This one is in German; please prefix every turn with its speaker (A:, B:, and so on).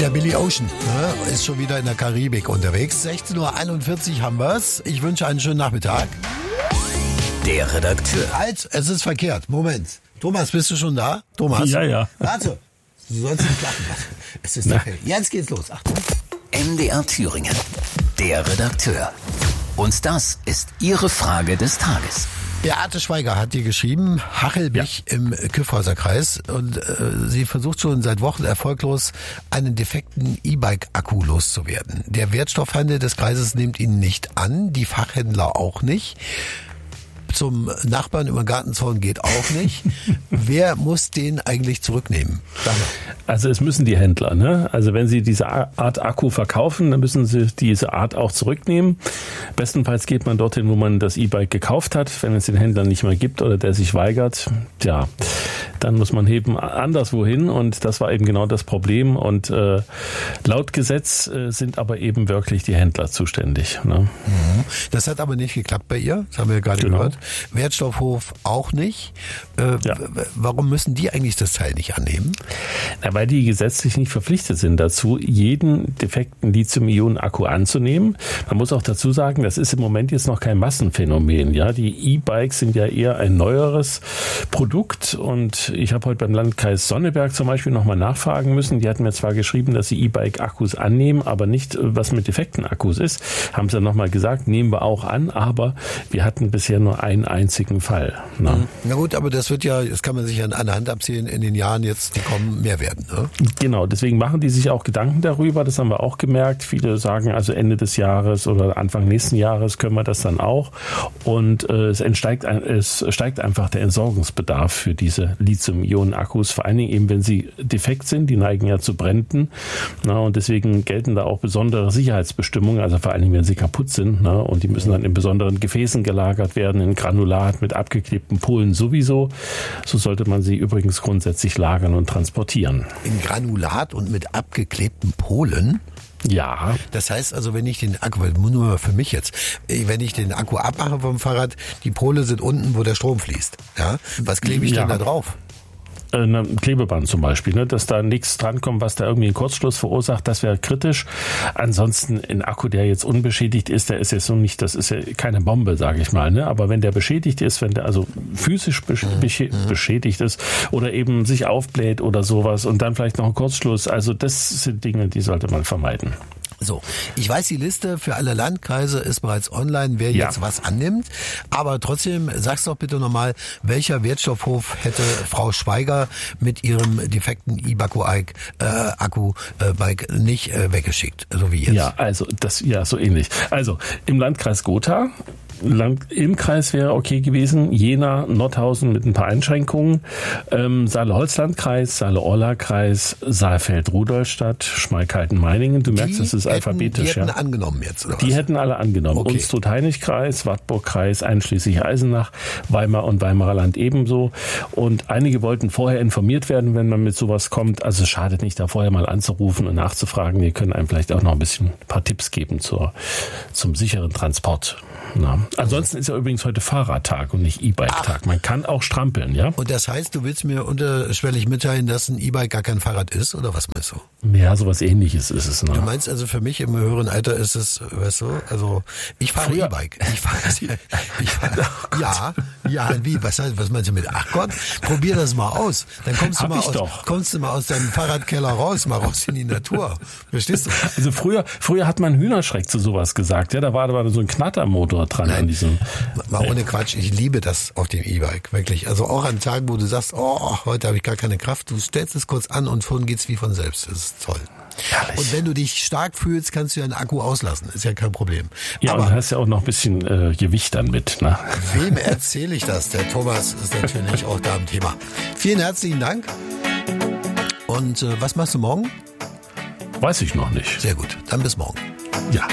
A: Der Billy Ocean ist schon wieder in der Karibik unterwegs. 16:41 Uhr haben wir's. Ich wünsche einen schönen Nachmittag.
B: Der Redakteur.
A: Halt, es ist verkehrt. Moment. Thomas, bist du schon da? Thomas?
C: Ja.
A: Warte. Du sollst nicht lachen. Es ist okay. Jetzt geht's los. Achtung.
B: MDR Thüringen. Der Redakteur. Und das ist Ihre Frage des Tages.
A: Beate Schweiger hat dir geschrieben, Hachelbich im Kyffhäuserkreis, und sie versucht schon seit Wochen erfolglos, einen defekten E-Bike-Akku loszuwerden. Der Wertstoffhandel des Kreises nimmt ihn nicht an, die Fachhändler auch nicht. Zum Nachbarn über den Gartenzaun geht auch nicht. Wer muss den eigentlich zurücknehmen?
C: Also es müssen die Händler, ne? Also wenn sie diese Art Akku verkaufen, dann müssen sie diese Art auch zurücknehmen. Bestenfalls geht man dorthin, wo man das E-Bike gekauft hat. Wenn es den Händler nicht mehr gibt oder der sich weigert, ja, dann muss man eben anderswo hin. Und das war eben genau das Problem. Und laut Gesetz sind aber eben wirklich die Händler zuständig, ne?
A: Das hat aber nicht geklappt bei ihr, das haben wir ja gerade gehört. Wertstoffhof auch nicht. Warum müssen die eigentlich das Teil nicht annehmen?
C: Na, weil die gesetzlich nicht verpflichtet sind dazu, jeden defekten Lithium-Ionen-Akku anzunehmen. Man muss auch dazu sagen, das ist im Moment jetzt noch kein Massenphänomen. Ja, die E-Bikes sind ja eher ein neueres Produkt. Und ich habe heute beim Landkreis Sonneberg zum Beispiel nochmal nachfragen müssen. Die hatten mir zwar geschrieben, dass sie E-Bike-Akkus annehmen, aber nicht, was mit defekten Akkus ist. Haben sie dann nochmal gesagt, nehmen wir auch an, aber wir hatten bisher nur einen einzigen Fall.
A: Na gut, aber das kann man sich an einer Hand abzählen, in den Jahren jetzt, die kommen, mehr werden. Ne?
C: Genau, deswegen machen die sich auch Gedanken darüber, das haben wir auch gemerkt. Viele sagen also Ende des Jahres oder Anfang nächsten Jahres können wir das dann auch. Und es steigt einfach der Entsorgungsbedarf für diese Lithium-Ionen-Akkus, vor allen Dingen eben, wenn sie defekt sind, die neigen ja zu Bränden. Und deswegen gelten da auch besondere Sicherheitsbestimmungen, also vor allen Dingen, wenn sie kaputt sind. Und die müssen dann in besonderen Gefäßen gelagert werden, in Granulat mit abgeklebten Polen sowieso. So sollte man sie übrigens grundsätzlich lagern und transportieren.
A: In Granulat und mit abgeklebten Polen?
C: Ja.
A: Das heißt also, wenn ich den Akku, nur mal für mich jetzt, wenn ich den Akku abmache vom Fahrrad, die Pole sind unten, wo der Strom fließt. Ja? Was klebe ich denn da drauf?
C: Ein Klebeband zum Beispiel, ne, dass da nichts drankommt, was da irgendwie einen Kurzschluss verursacht, das wäre kritisch. Ansonsten ein Akku, der jetzt unbeschädigt ist, der ist jetzt so nicht, das ist ja keine Bombe, sage ich mal, ne, aber wenn der beschädigt ist, wenn der also physisch beschädigt ist oder eben sich aufbläht oder sowas und dann vielleicht noch ein Kurzschluss, also das sind Dinge, die sollte man vermeiden.
A: So, ich weiß, die Liste für alle Landkreise ist bereits online, wer jetzt was annimmt. Aber trotzdem, sag's doch bitte nochmal, welcher Wertstoffhof hätte Frau Schweiger mit ihrem defekten Akku-Bike nicht weggeschickt, so wie jetzt?
C: Ja, also so ähnlich. Also im Landkreis Gotha. Im Kreis wäre okay gewesen, Jena, Nordhausen mit ein paar Einschränkungen, Saale-Holz-Landkreis, Saale-Orla-Kreis, Saalfeld-Rudolstadt, Schmalkalden-Meiningen. Du merkst, das ist alphabetisch.
A: Die hätten angenommen jetzt, oder was?
C: Die hätten alle angenommen.
A: Okay.
C: Unstrut-Hainich-Kreis, Wartburg-Kreis, einschließlich Eisenach, Weimar und Weimarer Land ebenso. Und einige wollten vorher informiert werden, wenn man mit sowas kommt. Also es schadet nicht, da vorher mal anzurufen und nachzufragen. Die können einem vielleicht auch noch ein paar Tipps geben zum sicheren Transport. Na. Ansonsten ist ja übrigens heute Fahrradtag und nicht E-Bike-Tag. Man kann auch strampeln, ja?
A: Und das heißt, du willst mir unterschwellig mitteilen, dass ein E-Bike gar kein Fahrrad ist, oder was meinst du?
C: Ja, sowas Ähnliches ist es. Ne?
A: Du meinst also, für mich im höheren Alter ist es, weißt du, also ich fahre E-Bike. Wie? Was meinst du mit? Ach Gott, probier das mal aus. Dann kommst du mal aus deinem Fahrradkeller raus in die Natur. Verstehst du?
C: Also früher hat man Hühnerschreck zu sowas gesagt. Ja, da war so ein Knattermotor dran.
A: Nein,
C: an diesem.
A: Mal ohne Quatsch, ich liebe das auf dem E-Bike, wirklich. Also auch an Tagen, wo du sagst, heute habe ich gar keine Kraft, du stellst es kurz an und schon geht's wie von selbst. Das ist toll. Herrlich. Und wenn du dich stark fühlst, kannst du ja einen Akku auslassen. Ist ja kein Problem.
C: Ja, aber du hast ja auch noch ein bisschen Gewicht dann mit. Ne?
A: Wem erzähle ich das? Der Thomas ist natürlich auch da am Thema. Vielen herzlichen Dank. Und was machst du morgen?
C: Weiß ich noch nicht.
A: Sehr gut, dann bis morgen.
C: Ja.